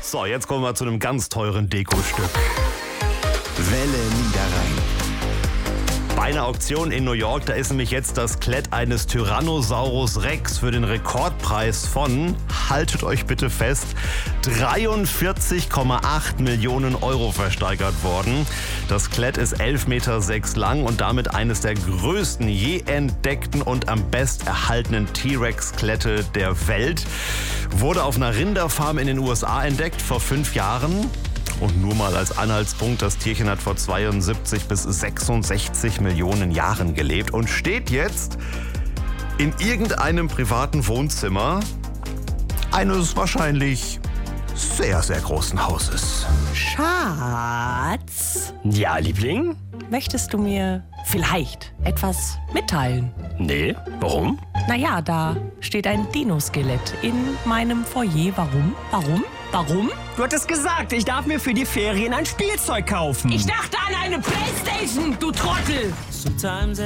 So, jetzt kommen wir zu einem ganz teuren Dekostück. Welle Niederrhein. Bei einer Auktion in New York, da ist nämlich jetzt das Skelett eines Tyrannosaurus Rex für den Rekordpreis von, haltet euch bitte fest, 43,8 Millionen Euro versteigert worden. Das Skelett ist 11,6 Meter lang und damit eines der größten je entdeckten und am best erhaltenen T-Rex-Skelette der Welt. Wurde auf einer Rinderfarm in den USA entdeckt vor 5 Jahren. Und nur mal als Anhaltspunkt, das Tierchen hat vor 72 bis 66 Millionen Jahren gelebt und steht jetzt in irgendeinem privaten Wohnzimmer eines wahrscheinlich sehr, sehr großen Hauses. Schatz, Ja, Liebling? möchtest du mir vielleicht etwas mitteilen? Nee, warum? Naja, da steht ein Dino-Skelett in meinem Foyer. Warum? Warum? Du hattest gesagt, ich darf mir für die Ferien ein Spielzeug kaufen. Ich dachte an eine Playstation, du Trottel! Sometimes